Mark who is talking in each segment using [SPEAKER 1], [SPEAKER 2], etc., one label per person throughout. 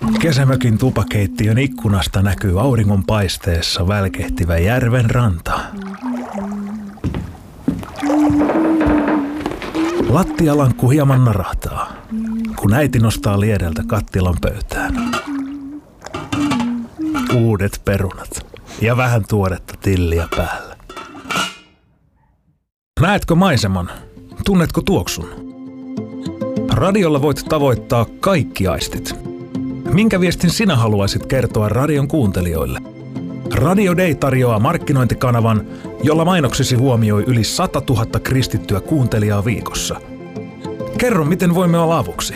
[SPEAKER 1] Kesämökin tupakeittiön ikkunasta näkyy auringonpaisteessa välkehtivä järven ranta. Lattialankku hieman narahtaa, kun äiti nostaa liedeltä kattilan pöytään. Uudet perunat ja vähän tuoretta tilliä päällä. Näetkö maiseman? Tunnetko tuoksun? Radiolla voit tavoittaa kaikki aistit. Minkä viestin sinä haluaisit kertoa radion kuuntelijoille? Radio Day tarjoaa markkinointikanavan, jolla mainoksesi huomioi yli 100 000 kristittyä kuuntelijaa viikossa. Kerro, miten voimme olla avuksi.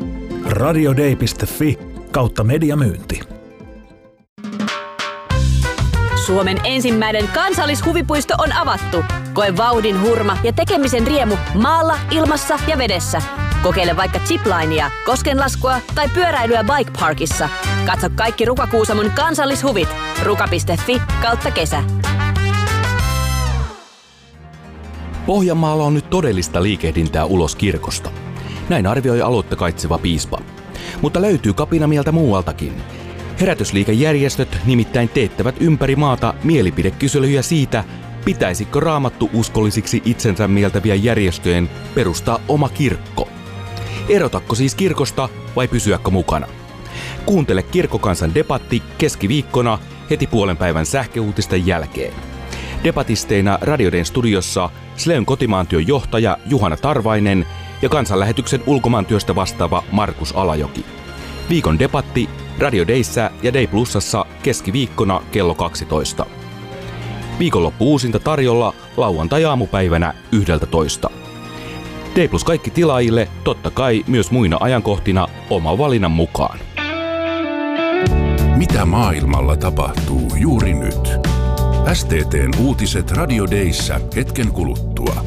[SPEAKER 1] radioday.fi/mediamyynti.
[SPEAKER 2] Suomen ensimmäinen kansallishuvipuisto on avattu. Koe vauhdin hurma ja tekemisen riemu maalla, ilmassa ja vedessä. Kokeile vaikka ziplinea, koskenlaskua tai pyöräilyä Bike Parkissa. Katso kaikki Ruka-Kuusamon kansallishuvit. ruka.fi/kesä.
[SPEAKER 3] Pohjanmaalla on nyt todellista liikehdintää ulos kirkosta. Näin arvioi aluetta kaitseva piispa. Mutta löytyy kapinamieltä muualtakin. Herätysliikejärjestöt nimittäin teettävät ympäri maata mielipidekyselyjä siitä, pitäisikö raamattu uskollisiksi itsensä mieltäviä järjestöjen perustaa oma kirkko. Erotakko siis kirkosta vai pysyäkö mukana? Kuuntele Kirkkokansan debatti keskiviikkona heti puolen päivän sähköuutisten jälkeen. Debatisteina Radio Dayn studiossa Sleyn kotimaantyön johtaja Juhana Tarvainen ja kansanlähetyksen ulkomaantyöstä vastaava Markus Alajoki. Viikon debatti Radio Dayssä ja Day Plusassa keskiviikkona kello 12. Viikonloppu uusinta tarjolla lauantai-aamupäivänä 11. Day Plus kaikki tilaajille, totta kai myös muina ajankohtina oma valinnan mukaan.
[SPEAKER 4] Mitä maailmalla tapahtuu juuri nyt? STT:n uutiset Radio Dayssä hetken kuluttua.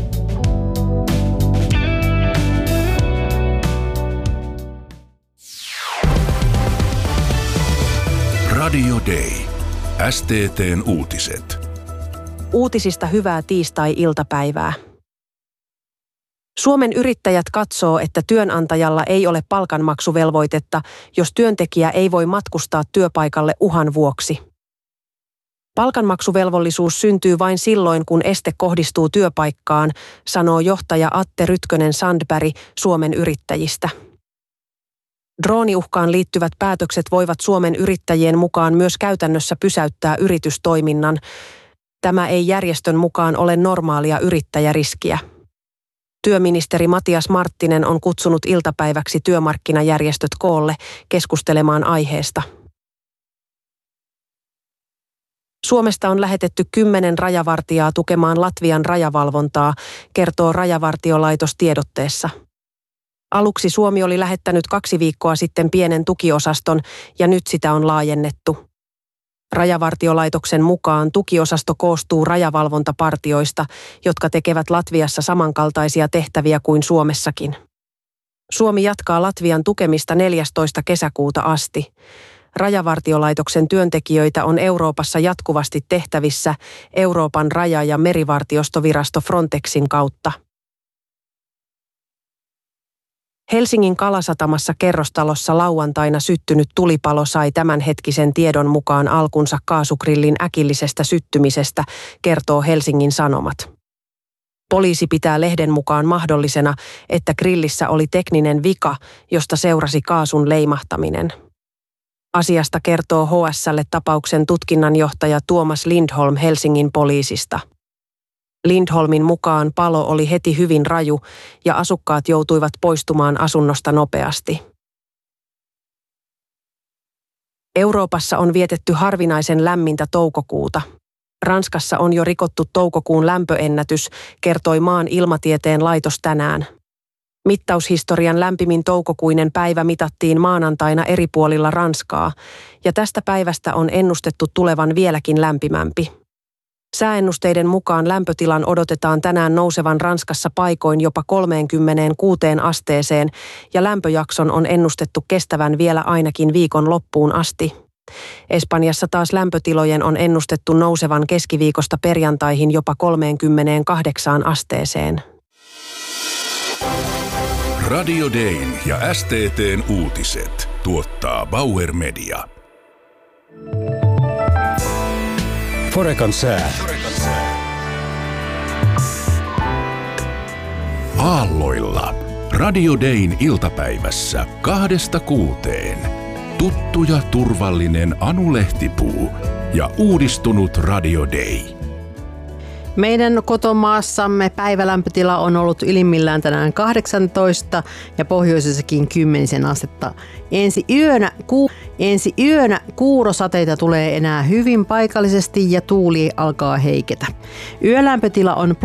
[SPEAKER 4] Radio Day. STT:n uutiset.
[SPEAKER 5] Uutisista hyvää tiistai-iltapäivää. Suomen yrittäjät katsoo, että työnantajalla ei ole palkanmaksuvelvoitetta, jos työntekijä ei voi matkustaa työpaikalle uhan vuoksi. Palkanmaksuvelvollisuus syntyy vain silloin, kun este kohdistuu työpaikkaan, sanoo johtaja Atte Rytkönen-Sandberg Suomen yrittäjistä. Drooniuhkaan liittyvät päätökset voivat Suomen yrittäjien mukaan myös käytännössä pysäyttää yritystoiminnan. Tämä ei järjestön mukaan ole normaalia yrittäjäriskiä. Työministeri Matias Marttinen on kutsunut iltapäiväksi työmarkkinajärjestöt koolle keskustelemaan aiheesta. Suomesta on lähetetty 10 rajavartijaa tukemaan Latvian rajavalvontaa, kertoo Rajavartiolaitos tiedotteessa. Aluksi Suomi oli lähettänyt 2 viikkoa sitten pienen tukiosaston ja nyt sitä on laajennettu. Rajavartiolaitoksen mukaan tukiosasto koostuu rajavalvontapartioista, jotka tekevät Latviassa samankaltaisia tehtäviä kuin Suomessakin. Suomi jatkaa Latvian tukemista 14. kesäkuuta asti. Rajavartiolaitoksen työntekijöitä on Euroopassa jatkuvasti tehtävissä Euroopan raja- ja merivartiostovirasto Frontexin kautta. Helsingin Kalasatamassa kerrostalossa lauantaina syttynyt tulipalo sai tämänhetkisen tiedon mukaan alkunsa kaasugrillin äkillisestä syttymisestä, kertoo Helsingin Sanomat. Poliisi pitää lehden mukaan mahdollisena, että grillissä oli tekninen vika, josta seurasi kaasun leimahtaminen. Asiasta kertoo HS:lle tapauksen tutkinnanjohtaja Tuomas Lindholm Helsingin poliisista. Lindholmin mukaan palo oli heti hyvin raju ja asukkaat joutuivat poistumaan asunnosta nopeasti. Euroopassa on vietetty harvinaisen lämmintä toukokuuta. Ranskassa on jo rikottu toukokuun lämpöennätys, kertoi maan ilmatieteen laitos tänään. Mittaushistorian lämpimin toukokuinen päivä mitattiin maanantaina eri puolilla Ranskaa, ja tästä päivästä on ennustettu tulevan vieläkin lämpimämpi. Sääennusteiden mukaan lämpötilan odotetaan tänään nousevan Ranskassa paikoin jopa 36 asteeseen ja lämpöjakson on ennustettu kestävän vielä ainakin viikon loppuun asti. Espanjassa taas lämpötilojen on ennustettu nousevan keskiviikosta perjantaihin jopa 38 asteeseen.
[SPEAKER 4] Radio Dayn ja STT:n uutiset tuottaa Bauer Media.
[SPEAKER 6] Forekan sää.
[SPEAKER 4] Aalloilla. Radio Dayn iltapäivässä 2–6. Tuttu ja turvallinen Anu Lehtipuu ja uudistunut Radio Day.
[SPEAKER 7] Meidän kotomaassamme päivälämpötila on ollut ylimmillään tänään 18 ja pohjoisessakin 10 astetta. Ensi yönä kuurosateita tulee enää hyvin paikallisesti ja tuuli alkaa heiketä. Yölämpötila on